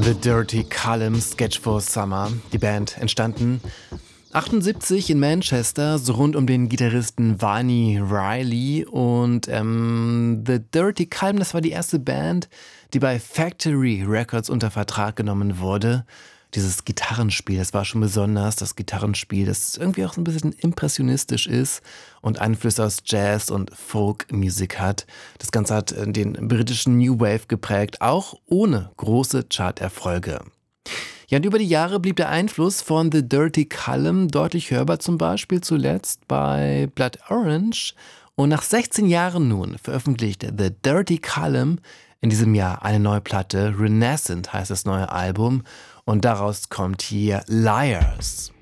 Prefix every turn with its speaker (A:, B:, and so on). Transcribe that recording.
A: The Dirty Column Sketch for Summer. Die Band entstanden 78 in Manchester, so rund um den Gitarristen Vani Riley. Und The Dirty Column, das war die erste Band, die bei Factory Records unter Vertrag genommen wurde. Dieses Gitarrenspiel, das war schon besonders, das Gitarrenspiel, das irgendwie auch ein bisschen impressionistisch ist und Einflüsse aus Jazz und Folkmusik hat. Das Ganze hat den britischen New Wave geprägt, auch ohne große Charterfolge. Ja, und über die Jahre blieb der Einfluss von The Dirty Column deutlich hörbar, zum Beispiel zuletzt bei Blood Orange. Und nach 16 Jahren nun veröffentlicht The Dirty Column in diesem Jahr eine neue Platte. Renascent heißt das neue Album. Und daraus kommt hier Liars.